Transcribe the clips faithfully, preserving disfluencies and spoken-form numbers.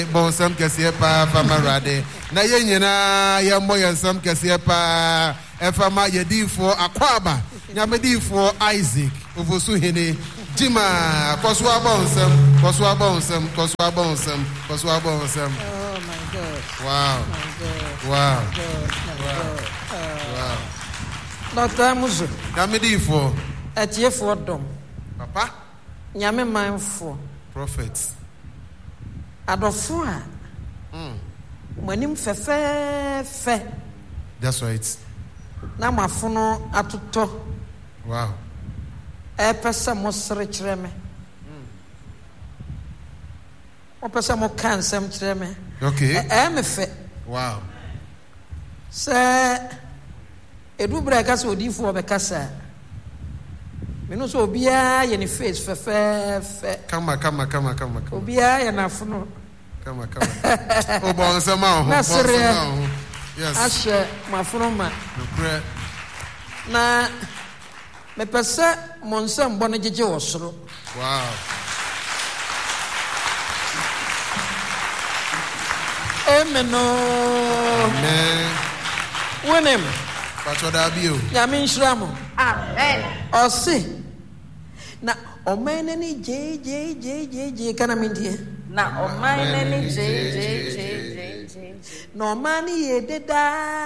Bon sam kesiye pa fama rade. Na ye nyina ye mo ye sam kesiye pa e fama ye di for akwaba. Nyame di for Isaac. Ofosu hene Jima koso abonsam, koso abonsam, koso abonsam, koso abonsam. Oh my God. Wow. My God. Wow. My God. My Wow. God. Wow. Doctor Muzo. Nyame di for Etie for dom. Papa. Nyame manfo. Prophets. Adofo a. Mm. Manim fefe fe. That's right. Na mafono atoto. Wow. E pesa mo sere kire me. O pesa mo kansam kire me. Okay. E me fe. Wow. Se edu bra ka se odifo obekasa. Me no so obia ye ne face fe fe fe. Kama kama kama kama kama. Obia ye na fono. Kama kama. O bon sama ho. Na sere. Yes. Ashe mafono ma. No Na me pesa monsam bone jeje wosoro. Wow. Amen. Amen. Winim. Pacho da bio. Nyame nhyiramo. Amen. Ose. Na omene ni je je je je je kana mindie. Na omene ni je je je je. No mani yededa.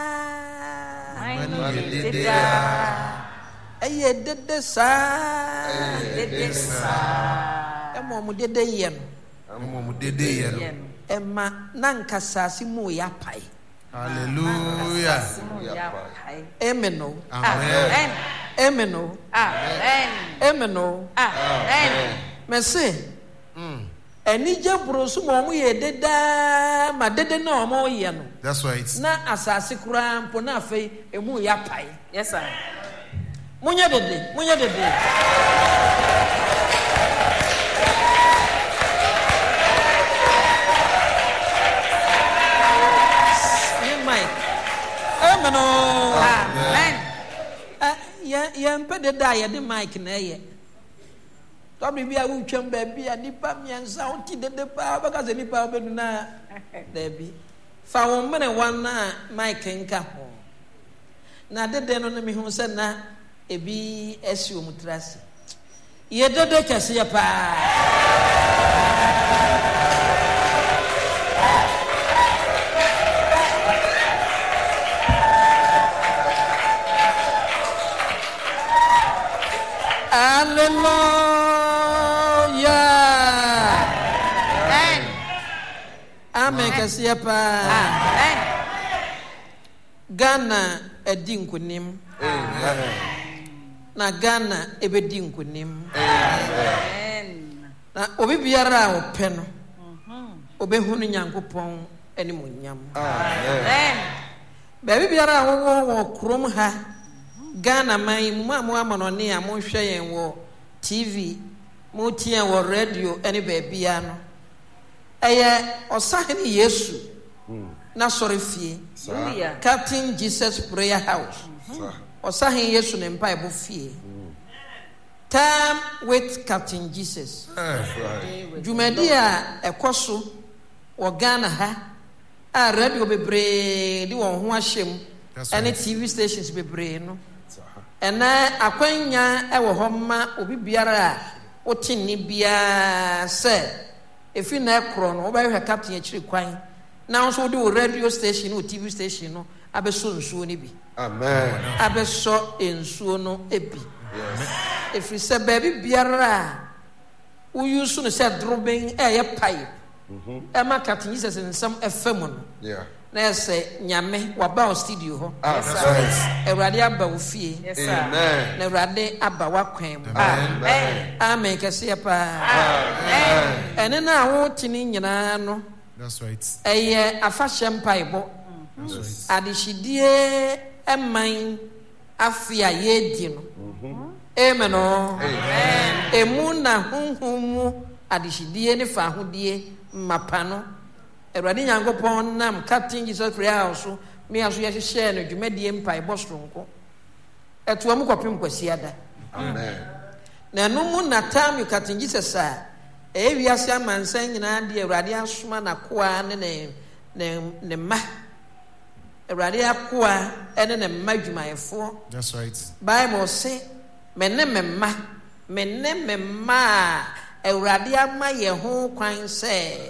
Mani yededa. Aye dede sa. Dede sa. Emo mu dede yen. Emo mu dede yen. Emma nankasa simu ya pai. Hallelujah. Amen. Amen. Amen. Amen. Amen. Amen. Merci. Mm. Enije brosu mo mu ye deda ma dede na o mo ye no. That's right. Na asase kura mpo na afei emu ya pai. Yes sir. Munya dede, munya dede. Amen. Amen. Ah, ya ya mpede da ya de mic na ye. To bi bia wo twam ba bia nipa miensa wo ti dede pa ba ka se nipa obedu na da bi. Fa wo mene wan na mic nka ho. Na dede no na mi hu se na ebi esi o mutrasi. Ye dede kase ya pa. Hallelujah. Amen. Amen. Kasiya pa. Amen. Ghana edi nkunim. Amen. Na Ghana ebedi nkunim. Amen. Na obi biara a ope no. Mhm. Obehunu Nyankopɔn animuonyam. Amen. Baby biara a wo wo krom ha. Ghana man mu amu amanone a mo hwɛ yɛn wɔ T V mo tie wɔ radio ɛne baabi ya no ɛyɛ ɔsahene Yesu na sɔre fie Captain Jesus Prayer House ɔsahene Yesu ne mpa ebo fie time with Captain Jesus dwumadi a ɛkɔ so wɔ Ghana ha a radio bebree de wɔn ho ahyɛ mu ɛne T V stations bebree no ena akwanya ewo ho ma obi biara a otinni bia se efi na ekro no oba hwe captain akiri kwan na so de radio station o T V station no abeso nsuo ne bi amen abeso ensuo no ebi yes efi se baby biara a uyusu no se droben eye pipe mhm e ma captain Jesus nsam efam no yeah na ese nyame waba o studio ho yes Ewurade aba wo fie yes sir na Ewurade aba wa kwan mu amen amen kase pa amen ene na wo tini nyina no that's right eye afahye mpaibo that's right adishidie eman afia yedi no amen o amen emu na hunhumu adishidie ne fa hodie mapa no Ewurade Nyankopɔn nam Captain Jesus Prayer House me aso ye hye no dwumadie mpa ibostronko eto am kwapem kwasiada amen na no mu na time Captain Jesus a ɛyɛ wiase amansan nyinaa deɛ Awurade asoma n'akoa ne ne ne ne mma Awurade akoa ne ne mma dwumayɛfoɔ. That's right. Bible say me ne me mma me ne me mma a Awurade ama yɛ ho kwan sɛ